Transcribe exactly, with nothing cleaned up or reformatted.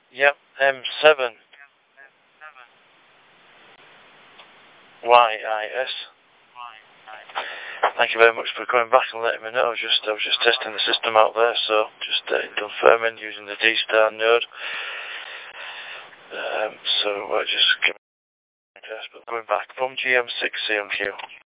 Yep, M seven. Y I S. Thank you very much for coming back and letting me know. I was just, I was just testing the system out there, so just uh, confirming using the D-Star node. Um, so uh, just give me a test, but coming back from G M six C M Q.